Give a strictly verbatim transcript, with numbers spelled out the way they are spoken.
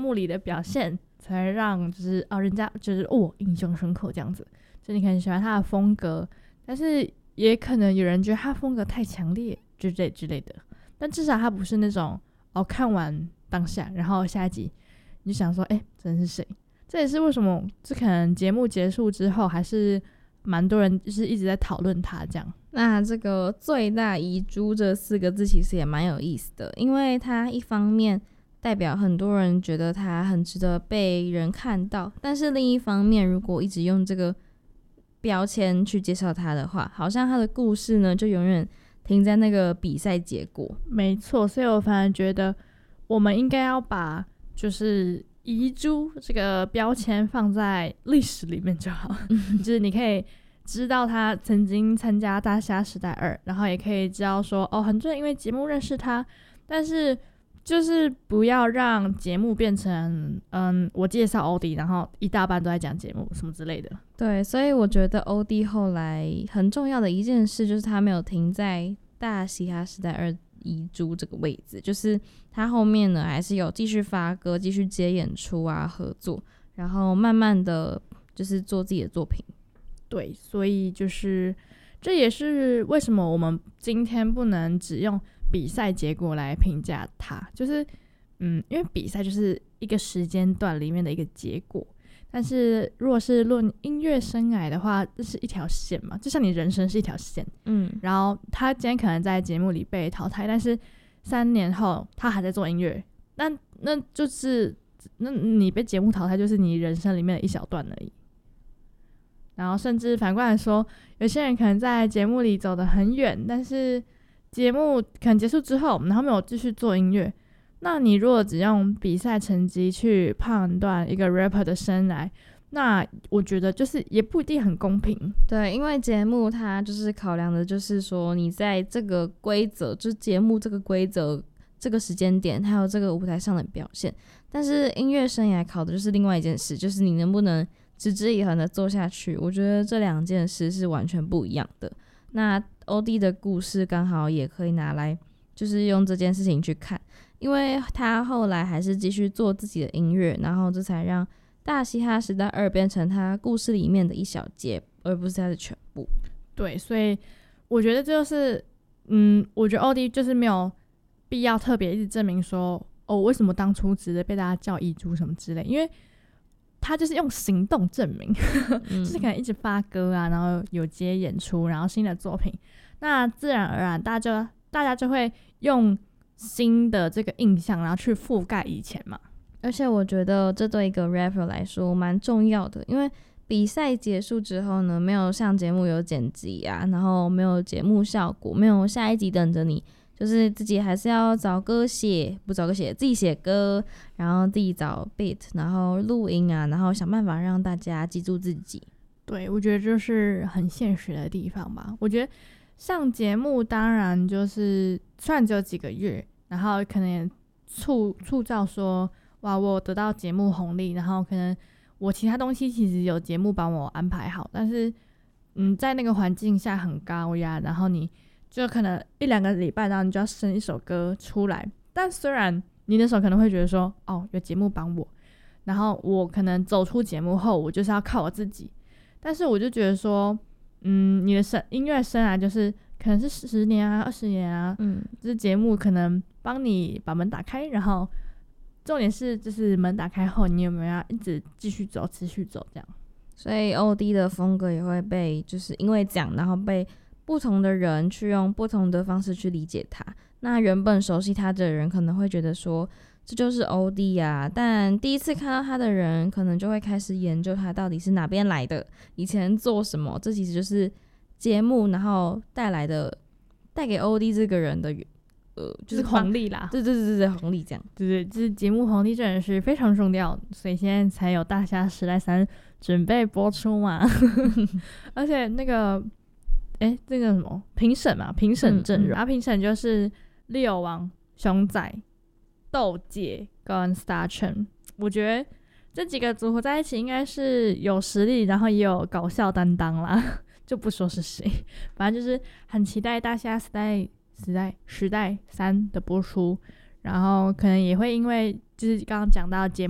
目里的表现才让就是哦人家就是哦印象深刻这样子，就你可能喜欢他的风格，但是也可能有人觉得他风格太强烈之类之类的，但至少他不是那种哦看完当下然后下一集你就想说哎这人是谁，这也是为什么这可能节目结束之后还是蛮多人就是一直在讨论他这样。 那这个最大遗珠这四个字其实也蛮有意思的，因为它一方面代表很多人觉得他很值得被人看到，但是另一方面如果一直用这个标签去介绍他的话，好像他的故事呢就永远停在那个比赛结果。 没错，所以我反而觉得我们应该要把就是遗珠这个标签放在历史里面就好就是你可以知道他曾经参加大虾时代二，然后也可以知道说哦很多人因为节目认识他，但是就是不要让节目变成嗯我介绍欧弟然后一大半都在讲节目什么之类的。 对，所以我觉得欧弟后来很重要的一件事就是他没有停在大嘻哈时代二遗珠这个位置，就是他后面呢还是有继续发歌，继续接演出啊合作，然后慢慢的就是做自己的作品。 对，所以就是这也是为什么我们今天不能只用比赛结果来评价他，就是嗯，因为比赛就是一个时间段里面的一个结果，但是如果是论音乐生涯的话，这是一条线嘛，就像你人生是一条线， 嗯， 然后他今天可能在节目里被淘汰，但是三年后他还在做音乐，那那就是那你被节目淘汰就是你人生里面的一小段而已。然后甚至反过来说，有些人可能在节目里走得很远，但是节目可能结束之后然后没有继续做音乐，那你如果只用比赛成绩去判断一个 rapper 的生涯，那我觉得就是也不一定很公平。 对，因为节目它就是考量的就是说你在这个规则，就是节目这个规则这个时间点还有这个舞台上的表现，但是音乐生涯考的就是另外一件事，就是你能不能持之以恒的做下去。我觉得这两件事是完全不一样的。那欧弟的故事刚好也可以拿来就是用这件事情去看，因为他后来还是继续做自己的音乐，然后这才让大嘻哈时代二变成他故事里面的一小节，而不是他的全部。 对，所以我觉得这就是嗯，我觉得欧弟就是没有必要特别一直证明说哦为什么当初值得被大家叫遗珠什么之类，因为他就是用行动证明就是可能一直发歌啊，然后有接演出，然后新的作品，那自然而然大家就大家就会用新的这个印象然后去覆盖以前嘛。 而且我觉得这对一个 rapper 来说蛮重要的，因为比赛结束之后呢，没有像节目有剪辑啊，然后没有节目效果，没有下一集等着你，就是自己还是要找歌写，不找歌写自己写歌，然后自己找 beat， 然后录音啊，然后想办法让大家记住自己。 对，我觉得就是很现实的地方吧。我觉得上节目当然就是虽然只有几个月，然后可能也促促造说哇我得到节目红利，然后可能我其他东西其实有节目帮我安排好，但是嗯，在那个环境下很高压，然后你就可能一两个礼拜然后你就要生一首歌出来，但虽然你那时候可能会觉得说哦有节目帮我，然后我可能走出节目后我就是要靠我自己，但是我就觉得说嗯，你的生音乐生涯就是可能是十年啊二十年啊， 嗯， 就是节目可能帮你把门打开，然后重点是就是门打开后你有没有要一直继续走持续走这样。 所以 O D 的风格也会被就是因为这样然后被不同的人去用不同的方式去理解他。那原本熟悉他的人可能会觉得说这就是 O D 啊，但第一次看到他的人可能就会开始研究他到底是哪边来的，以前做什么，这其实就是节目然后带来的带给 O D 这个人的呃， 就是红利啦。 对对对对，红利这样。 对对，就是节目红利真的是非常重要，所以现在才有大虾时代三准备播出嘛。而且那个，哎，这个什么评审嘛，评审阵容，啊、嗯，评审就是六王、熊仔、豆姐跟 Star Chen。我觉得这几个组合在一起应该是有实力，然后也有搞笑担当啦，就不说是谁，反正就是很期待大虾时代。时代时代三的播出，然后可能也会因为就是刚刚讲到节目